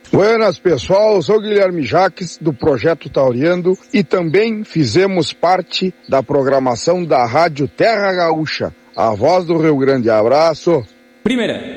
Buenas, pessoal, sou Guilherme Jaques, do Projeto Tauriando, e também fizemos parte da programação da Rádio Terra Gaúcha, a voz do Rio Grande. Abraço. Primeira.